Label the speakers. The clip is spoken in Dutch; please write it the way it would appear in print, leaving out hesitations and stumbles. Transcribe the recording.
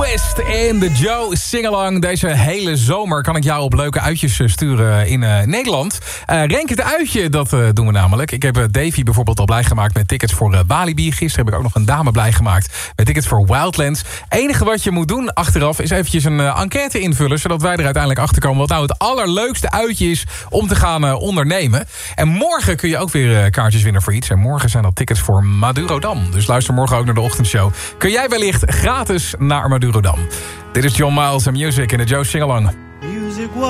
Speaker 1: West en de Joe Singalong. Deze hele zomer kan ik jou op leuke uitjes sturen in Nederland. Renk het uitje, dat doen we namelijk. Ik heb Davy bijvoorbeeld al blij gemaakt met tickets voor Walibi. Gisteren heb ik ook nog een dame blij gemaakt met tickets voor Wildlands. Enige wat je moet doen achteraf is eventjes een enquête invullen, zodat wij er uiteindelijk achter komen wat nou het allerleukste uitje is om te gaan ondernemen. En morgen kun je ook weer kaartjes winnen voor iets. En morgen zijn dat tickets voor Madurodam. Dus luister morgen ook naar de ochtendshow. Kun jij wellicht gratis naar Madurodam. Dit is John Miles en Music in de Joe Singalong.